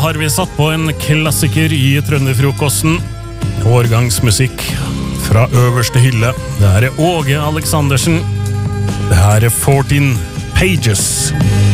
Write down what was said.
har vi satt på en klassiker i Trønderfrokosten. Årgangsmusikk fra øverste hylle. Det her er Åge Aleksandersen. Det her er 14 Pages.